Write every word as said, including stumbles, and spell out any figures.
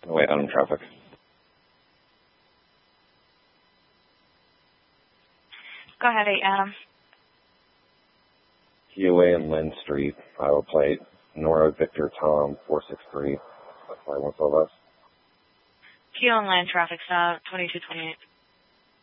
Wait, Adam traffic. Go ahead, Adam. T O A and Lynn Street, Iowa plate, Nora Victor Tom, four six three. That's why I want all that. Kilo and Land traffic stop, twenty-two twenty-eight.